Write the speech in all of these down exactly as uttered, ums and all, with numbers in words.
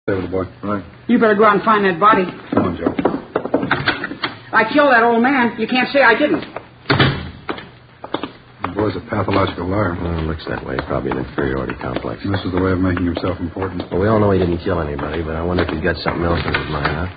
Stay with the boy. Right. You better go out and find that body. Come on, Joe. I killed that old man. You can't say I didn't. The boy's a pathological liar. Well, it looks that way. Probably an inferiority complex. And this is the way of making himself important. Well, we all know he didn't kill anybody, but I wonder if he's got something else in his mind, huh?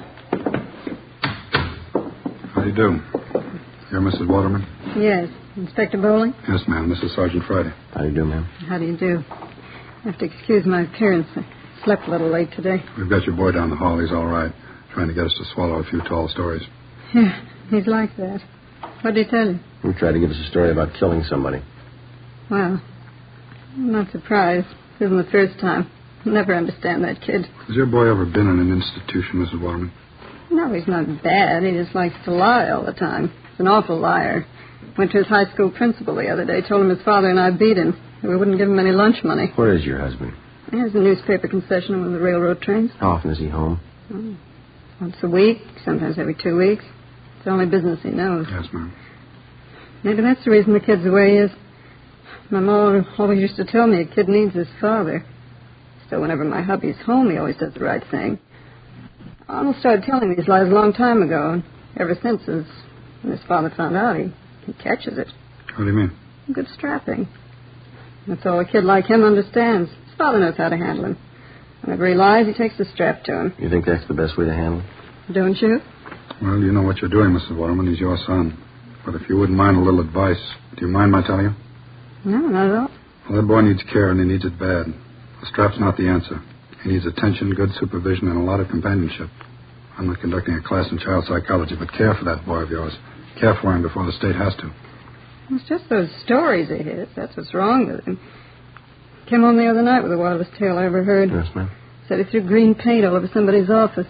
How do you do? You're Missus Waterman? Yes. Inspector Bowling? Yes, ma'am. This is Sergeant Friday. How do you do, ma'am? How do you do? I have to excuse my appearance. I slept a little late today. We've got your boy down the hall. He's all right. Trying to get us to swallow a few tall stories. Yeah, he's like that. What did he tell you? He tried to give us a story about killing somebody. Well, I'm not surprised. This isn't the first time. I'll never understand that kid. Has your boy ever been in an institution, Missus Waterman? No, he's not bad. He just likes to lie all the time. He's an awful liar. Went to his high school principal the other day, told him his father and I beat him. We wouldn't give him any lunch money. Where is your husband? He has a newspaper concession on one of the railroad trains. How often is he home? Oh, once a week, sometimes every two weeks. It's the only business he knows. Yes, ma'am. Maybe that's the reason the kid's the way he is. My mom always used to tell me a kid needs his father. So whenever my hubby's home, he always does the right thing. Arnold started telling me these lies a long time ago, and ever since his, when his father found out, he, he catches it. What do you mean? Good strapping. That's all a kid like him understands. His father knows how to handle him. Whenever he lies, he takes the strap to him. You think that's the best way to handle it? Don't you? Well, you know what you're doing, Missus Waterman. He's your son. But if you wouldn't mind a little advice, do you mind my telling you? No, not at all. Well, that boy needs care, and he needs it bad. The strap's not the answer. He needs attention, good supervision, and a lot of companionship. I'm not conducting a class in child psychology, but care for that boy of yours. Care for him before the state has to. It's just those stories he hears. That's what's wrong with him. Came home the other night with the wildest tale I ever heard. Yes, ma'am. Said he threw green paint all over somebody's office.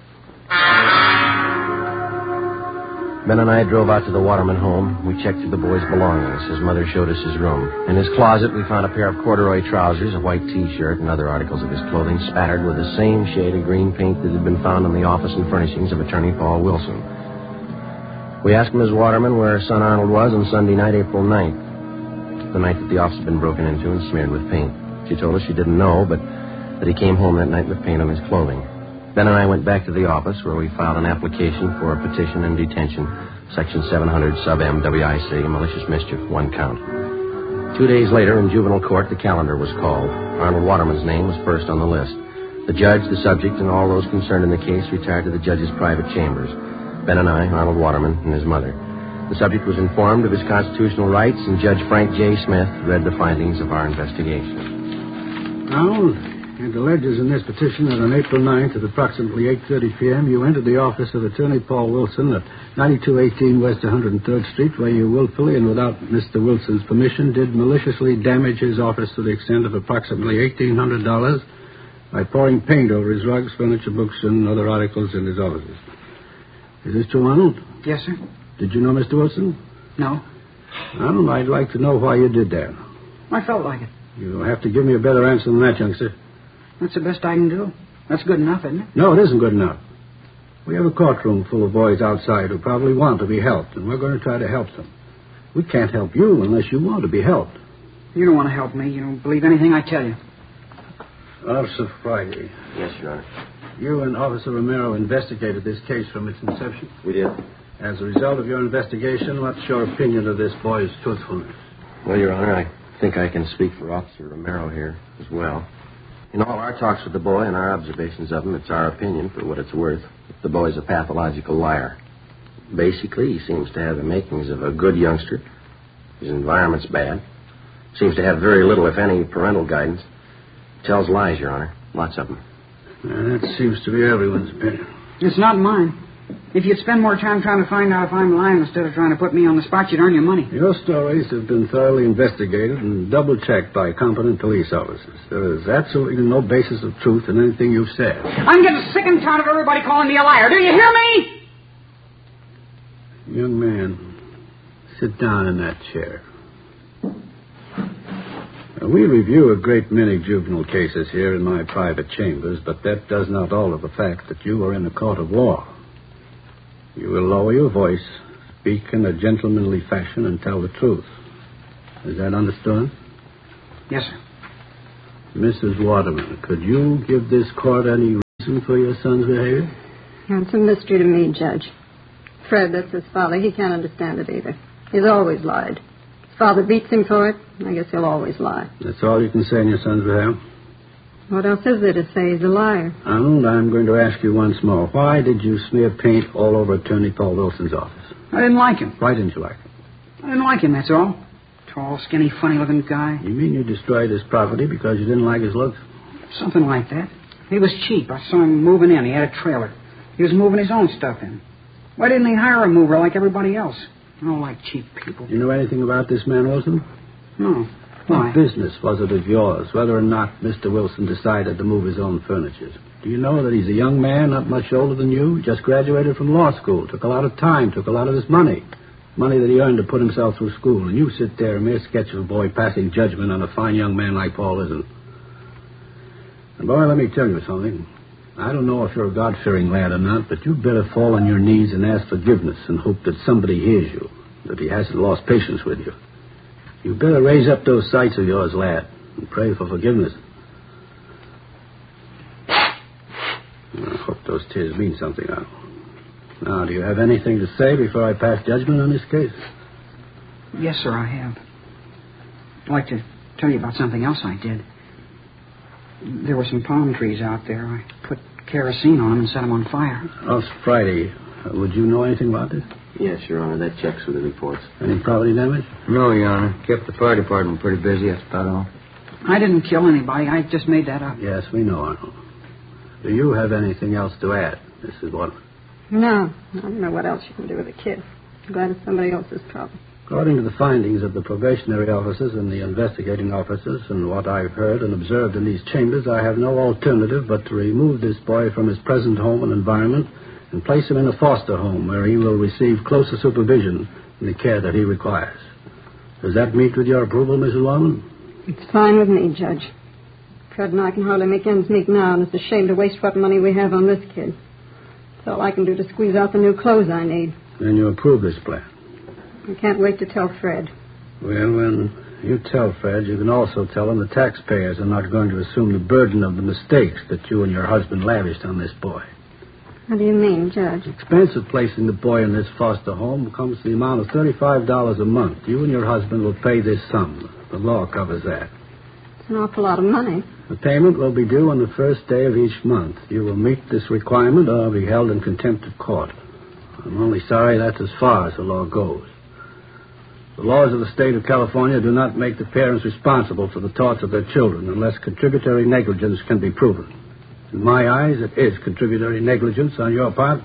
Ben and I drove out to the Waterman home. We checked through the boy's belongings. His mother showed us his room. In his closet, we found a pair of corduroy trousers, a white T-shirt, and other articles of his clothing spattered with the same shade of green paint that had been found in the office and furnishings of Attorney Paul Wilson. We asked Miz Waterman where her son Arnold was on Sunday night, April ninth, the night that the office had been broken into and smeared with paint. She told us she didn't know, but that he came home that night with paint on his clothing. Ben and I went back to the office where we filed an application for a petition and detention, Section seven hundred, sub-M, W I C, malicious mischief, one count. Two days later, in juvenile court, the calendar was called. Arnold Waterman's name was first on the list. The judge, the subject, and all those concerned in the case retired to the judge's private chambers. Ben and I, Arnold Waterman, and his mother. The subject was informed of his constitutional rights, and Judge Frank J. Smith read the findings of our investigation. Arnold, it alleges in this petition that on April ninth at approximately eight thirty p.m. you entered the office of Attorney Paul Wilson at ninety-two eighteen West one hundred third Street, where you willfully and without Mister Wilson's permission did maliciously damage his office to the extent of approximately eighteen hundred dollars by pouring paint over his rugs, furniture, books, and other articles in his offices. Is this true, Arnold? Yes, sir. Did you know Mister Wilson? No. Arnold, I'd like to know why you did that. I felt like it. You'll have to give me a better answer than that, youngster. That's the best I can do. That's good enough, isn't it? No, it isn't good enough. We have a courtroom full of boys outside who probably want to be helped, and we're going to try to help them. We can't help you unless you want to be helped. You don't want to help me. You don't believe anything I tell you. Officer Friday. Yes, Your Honor. You and Officer Romero investigated this case from its inception. We did. As a result of your investigation, what's your opinion of this boy's truthfulness? Well, Your Honor, I think I can speak for Officer Romero here as well. In all our talks with the boy and our observations of him, it's our opinion, for what it's worth, that the boy's a pathological liar. Basically, he seems to have the makings of a good youngster. His environment's bad. Seems to have very little, if any, parental guidance. Tells lies, Your Honor. Lots of them. Uh, that seems to be everyone's opinion. It's not mine. If you'd spend more time trying to find out if I'm lying instead of trying to put me on the spot, you'd earn your money. Your stories have been thoroughly investigated and double-checked by competent police officers. There is absolutely no basis of truth in anything you've said. I'm getting sick and tired of everybody calling me a liar. Do you hear me? Young man, sit down in that chair. Now, we review a great many juvenile cases here in my private chambers, but that does not alter the fact that you are in a court of law. You will lower your voice, speak in a gentlemanly fashion, and tell the truth. Is that understood? Yes, sir. Missus Waterman, could you give this court any for your son's behavior? It's a mystery to me, Judge. Fred, that's his father. He can't understand it either. He's always lied. His father beats him for it. I guess he'll always lie. That's all you can say in your son's behalf? What else is there to say? He's a liar. Arnold, I'm going to ask you once more. Why did you smear paint all over Attorney Paul Wilson's office? I didn't like him. Why didn't you like him? I didn't like him, that's all. Tall, skinny, funny-looking guy. You mean you destroyed his property because you didn't like his looks? Something like that. He was cheap. I saw him moving in. He had a trailer. He was moving his own stuff in. Why didn't he hire a mover like everybody else? I don't like cheap people. Do you know anything about this man, Wilson? No. Why? What business was it of yours, whether or not Mister Wilson decided to move his own furniture? Do you know that he's a young man, not much older than you, just graduated from law school, took a lot of time, took a lot of his money, money that he earned to put himself through school, and you sit there, a mere sketch of a boy passing judgment on a fine young man like Paul Wilson. And, boy, let me tell you something. I don't know if you're a God-fearing lad or not, but you'd better fall on your knees and ask forgiveness and hope that somebody hears you, that he hasn't lost patience with you. You'd better raise up those sights of yours, lad, and pray for forgiveness. I hope those tears mean something now. Now, do you have anything to say before I pass judgment on this case? Yes, sir, I have. I'd like to tell you about something else I did. There were some palm trees out there. I put kerosene on them and set them on fire. Last Friday, uh, would you know anything about this? Yes, Your Honor, that checks with the reports. Any property damage? No, Your Honor. Kept the fire department pretty busy, that's about all. I didn't kill anybody. I just made that up. Yes, we know, Arnold. Do you have anything else to add, Missus Waterman? No. I don't know what else you can do with a kid. I'm glad it's somebody else's problem. According to the findings of the probationary officers and the investigating officers and what I've heard and observed in these chambers, I have no alternative but to remove this boy from his present home and environment and place him in a foster home where he will receive closer supervision and the care that he requires. Does that meet with your approval, Missus Waterman? It's fine with me, Judge. Fred and I can hardly make ends meet now, and it's a shame to waste what money we have on this kid. It's all I can do to squeeze out the new clothes I need. Then you approve this plan? I can't wait to tell Fred. Well, when you tell Fred, you can also tell him the taxpayers are not going to assume the burden of the mistakes that you and your husband lavished on this boy. What do you mean, Judge? The expense of placing the boy in this foster home comes to the amount of thirty-five dollars a month. You and your husband will pay this sum. The law covers that. It's an awful lot of money. The payment will be due on the first day of each month. You will meet this requirement or be held in contempt of court. I'm only sorry that's as far as the law goes. The laws of the state of California do not make the parents responsible for the torts of their children unless contributory negligence can be proven. In my eyes, it is contributory negligence on your part,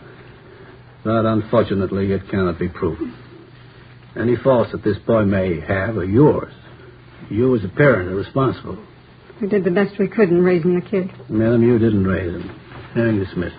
but unfortunately it cannot be proven. Any faults that this boy may have are yours. You as a parent are responsible. We did the best we could in raising the kid. Madam, you didn't raise him. Hearing dismissed.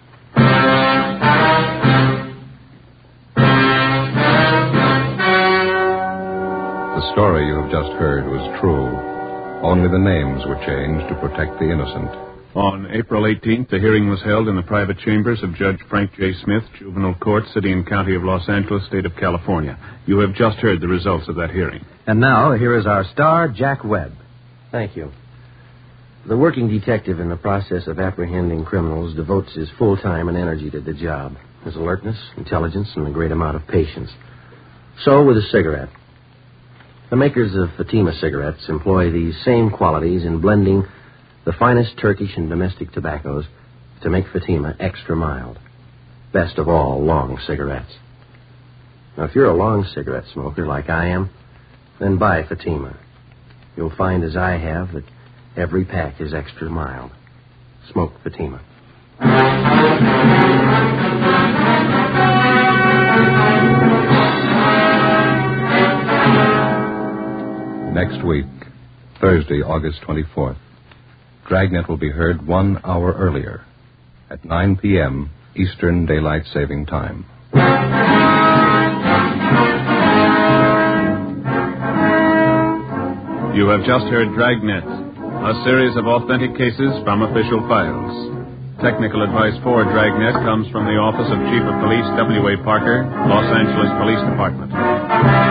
The story you have just heard was true. Only the names were changed to protect the innocent. On April eighteenth, the hearing was held in the private chambers of Judge Frank J. Smith, Juvenile Court, City and County of Los Angeles, State of California. You have just heard the results of that hearing. And now, here is our star, Jack Webb. Thank you. The working detective in the process of apprehending criminals devotes his full time and energy to the job. His alertness, intelligence, and a great amount of patience. So with a cigarette. The makers of Fatima cigarettes employ these same qualities in blending the finest Turkish and domestic tobaccos to make Fatima extra mild. Best of all, long cigarettes. Now, if you're a long cigarette smoker like I am, then buy Fatima. You'll find, as I have, that every pack is extra mild. Smoke Fatima. Next week, Thursday, August twenty-fourth, Dragnet will be heard one hour earlier at nine p.m. Eastern Daylight Saving Time. You have just heard Dragnet, a series of authentic cases from official files. Technical advice for Dragnet comes from the Office of Chief of Police W A. Parker, Los Angeles Police Department.